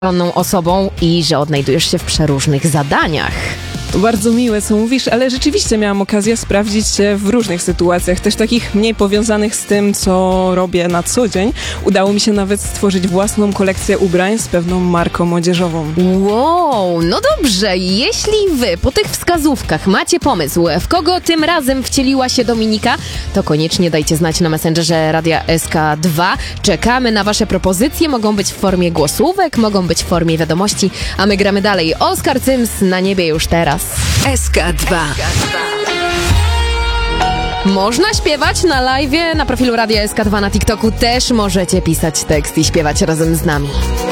osobą i że odnajdujesz się w przeróżnych zadaniach. To bardzo miłe, co mówisz, ale rzeczywiście miałam okazję sprawdzić się w różnych sytuacjach, też takich mniej powiązanych z tym, co robię na co dzień. Udało mi się nawet stworzyć własną kolekcję ubrań z pewną marką odzieżową. Wow, no dobrze, jeśli wy po tych wskazówkach macie pomysł, w kogo tym razem wcieliła się Dominika, to koniecznie dajcie znać na Messengerze Radia SK2. Czekamy na wasze propozycje, mogą być w formie głosówek, mogą być w formie wiadomości, a my gramy dalej. Oskar Cyms na niebie już teraz. SK2. Można śpiewać na live'ie, na profilu Radia SK2 na TikToku też możecie pisać tekst i śpiewać razem z nami.